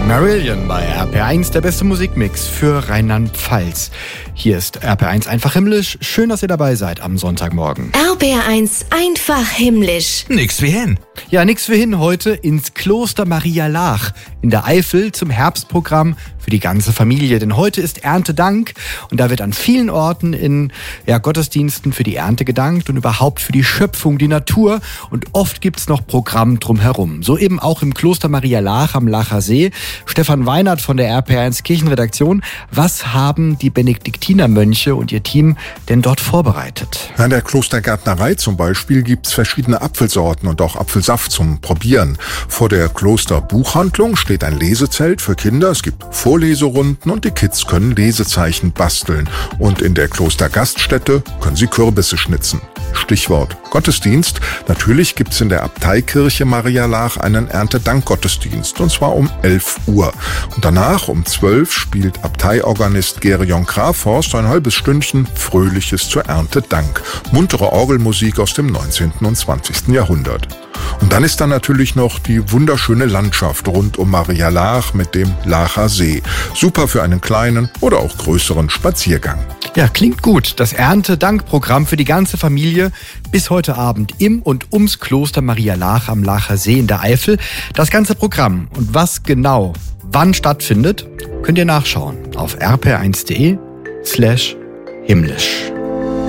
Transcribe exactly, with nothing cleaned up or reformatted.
Marillion bei R P R eins, der beste Musikmix für Rheinland-Pfalz. Hier ist R P R eins einfach himmlisch. Schön, dass ihr dabei seid am Sonntagmorgen. R P R eins einfach himmlisch. Nix wie hin. Ja, nix wie hin heute ins Kloster Maria Laach in der Eifel zum Herbstprogramm für die ganze Familie. Denn heute ist Erntedank und da wird an vielen Orten in ja, Gottesdiensten für die Ernte gedankt und überhaupt für die Schöpfung, die Natur. Und oft gibt's noch Programm drumherum. So eben auch im Kloster Maria Laach am Laacher See. Stefan Weinert von der R P R eins Kirchenredaktion. Was haben die Benediktinermönche und ihr Team denn dort vorbereitet? In der Klostergärtnerei zum Beispiel gibt's verschiedene Apfelsorten und auch Apfelsaft zum Probieren. Vor der Klosterbuchhandlung steht ein Lesezelt für Kinder. Es gibt Vorleserunden und die Kids können Lesezeichen basteln. Und in der Klostergaststätte können sie Kürbisse schnitzen. Stichwort Gottesdienst. Natürlich gibt's in der Abteikirche Maria Laach einen Erntedankgottesdienst, und zwar um elf Uhr. Und danach um zwölf spielt Abteiorganist Gerion Grafhorst ein halbes Stündchen Fröhliches zur Erntedank. Muntere Orgelmusik aus dem neunzehnten und zwanzigsten Jahrhundert. Und dann ist da natürlich noch die wunderschöne Landschaft rund um Maria Laach mit dem Laacher See. Super für einen kleinen oder auch größeren Spaziergang. Ja, klingt gut. Das Erntedankprogramm für die ganze Familie bis heute Abend im und ums Kloster Maria Laach am Laacher See in der Eifel. Das ganze Programm und was genau wann stattfindet, könnt ihr nachschauen auf r p r eins punkt d e slash himmlisch.